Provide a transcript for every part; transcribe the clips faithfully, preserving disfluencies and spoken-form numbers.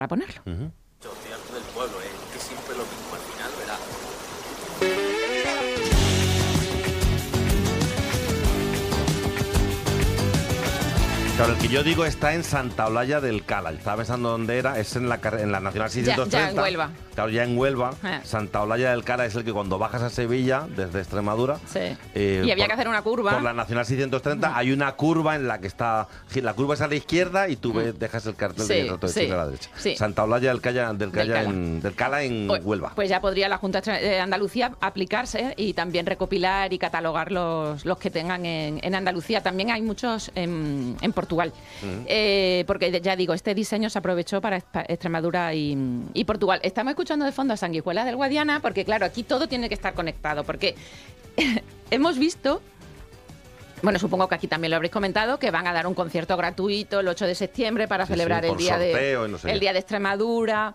ponerlo. Uh-huh. Yo estoy harto del pueblo, ¿eh? Que siempre lo mismo, al final, ¿verdad? Claro, el que yo digo está en Santa Olalla del Cala. Estaba pensando dónde era, es en la, en la Nacional seiscientos treinta. Ya, ya en Huelva. Claro, ya en Huelva. Eh. Santa Olalla del Cala es el que cuando bajas a Sevilla, desde Extremadura... Sí. Eh, y había por, que hacer una curva. Por la Nacional seiscientos treinta uh-huh. hay una curva en la que está... La curva es a la izquierda y tú ves, dejas el cartel sí, de Retrato de sí, Chile a la derecha. Sí. Santa Olalla del Cala, del Cala, del Cala. En, del Cala en pues, Huelva. Pues ya podría la Junta de Andalucía aplicarse y también recopilar y catalogar los, los que tengan en, en Andalucía. También hay muchos en, en Portugal. Uh-huh. Eh, porque ya digo, este diseño se aprovechó para Extremadura y, y Portugal. Estamos escuchando de fondo a Sanguijuela del Guadiana porque, claro, aquí todo tiene que estar conectado. Porque hemos visto... Bueno, supongo que aquí también lo habréis comentado, que van a dar un concierto gratuito el ocho de septiembre para sí, celebrar sí, el, día de, no sé el Día de Extremadura.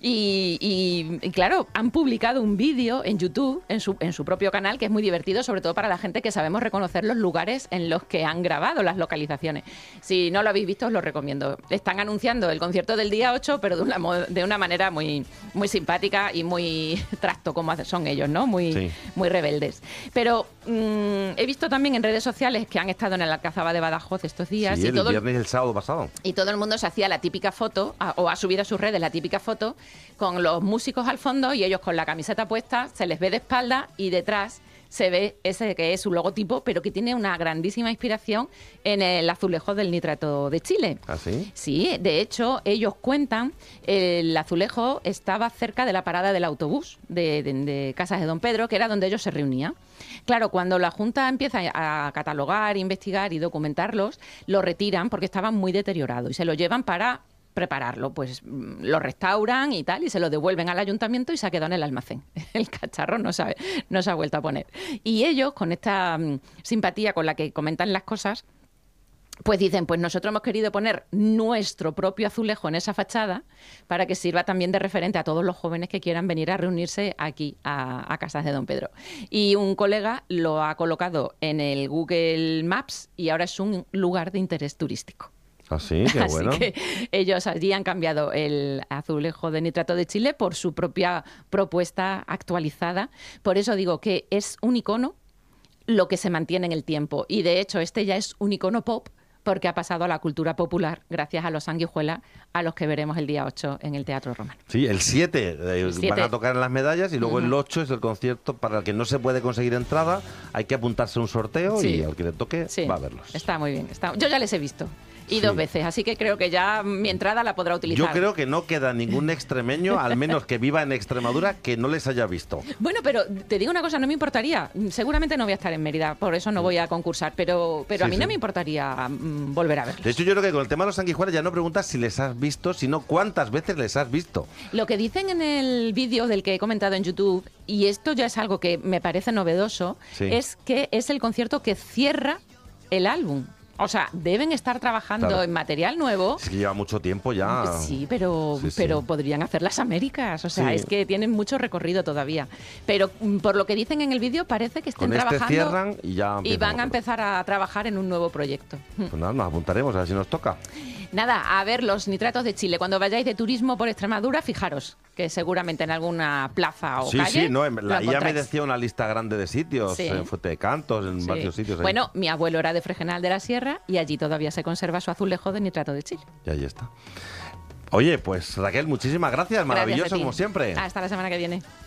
Y, y, y claro, han publicado un vídeo en YouTube, en su, en su propio canal, que es muy divertido, sobre todo para la gente que sabemos reconocer los lugares en los que han grabado las localizaciones. Si no lo habéis visto, os lo recomiendo. Están anunciando el concierto del día ocho, pero de una, de una manera muy, muy simpática y muy trasto, como son ellos, ¿no? Muy, sí. muy rebeldes. Pero mmm, he visto también en redes sociales que han estado en el Alcazaba de Badajoz estos días. Sí, y el todo, viernes y el sábado pasado. Y todo el mundo se hacía la típica foto, a, o ha subido a sus redes la típica foto, con los músicos al fondo y ellos con la camiseta puesta, se les ve de espalda y detrás se ve ese que es su logotipo, pero que tiene una grandísima inspiración en el azulejo del nitrato de Chile. ¿Ah, sí? Sí, de hecho, ellos cuentan, el azulejo estaba cerca de la parada del autobús de, de, de Casas de Don Pedro, que era donde ellos se reunían. Claro, cuando la Junta empieza a catalogar, investigar y documentarlos, lo retiran porque estaban muy deteriorados y se lo llevan para prepararlo, pues lo restauran y tal, y se lo devuelven al ayuntamiento y se ha quedado en el almacén. El cacharro no, sabe, no se ha vuelto a poner. Y ellos, con esta um, simpatía con la que comentan las cosas, pues dicen, pues nosotros hemos querido poner nuestro propio azulejo en esa fachada para que sirva también de referente a todos los jóvenes que quieran venir a reunirse aquí a, a Casas de Don Pedro. Y un colega lo ha colocado en el Google Maps y ahora es un lugar de interés turístico. Ah, sí, qué bueno. Así que ellos allí han cambiado el azulejo de nitrato de Chile por su propia propuesta actualizada. Por eso digo que es un icono lo que se mantiene en el tiempo. Y de hecho este ya es un icono pop porque ha pasado a la cultura popular gracias a los Sanguijuela, a los que veremos el día ocho en el Teatro Romano. Sí, el siete, eh, el siete van a tocar en las medallas y luego uh-huh. el ocho es el concierto para el que no se puede conseguir entrada. Hay que apuntarse a un sorteo sí. y al que le toque sí. va a verlos. Está muy bien. Está... Yo ya les he visto. Y sí. dos veces, así que creo que ya mi entrada la podrá utilizar. Yo creo que no queda ningún extremeño, al menos que viva en Extremadura, que no les haya visto. Bueno, pero te digo una cosa, no me importaría. Seguramente no voy a estar en Mérida, por eso no voy a concursar, pero, pero sí, a mí sí. no me importaría mm, volver a verlos. De hecho, yo creo que con el tema de los Sanguijuelas ya no preguntas si les has visto, sino cuántas veces les has visto. Lo que dicen en el vídeo del que he comentado en YouTube, y esto ya es algo que me parece novedoso, sí. es que es el concierto que cierra el álbum. O sea, deben estar trabajando claro. en material nuevo. Es que lleva mucho tiempo ya. Sí, pero, sí, pero sí. podrían hacer las Américas. O sea, sí. es que tienen mucho recorrido todavía. Pero por lo que dicen en el vídeo, parece que estén Con este trabajando cierran y, ya y van a empezar a trabajar en un nuevo proyecto. Pues nada, nos apuntaremos a ver si nos toca. Nada, a ver los nitratos de Chile. Cuando vayáis de turismo por Extremadura, fijaros que seguramente en alguna plaza o sí, calle. Sí, sí, no, la I A me decía una lista grande de sitios, sí. en Fuente de Cantos, en sí. varios sitios. Ahí. Bueno, mi abuelo era de Fregenal de la Sierra y allí todavía se conserva su azulejo de nitrato de Chile. Y ahí está. Oye, pues Raquel, muchísimas gracias, maravilloso gracias como siempre. Hasta la semana que viene.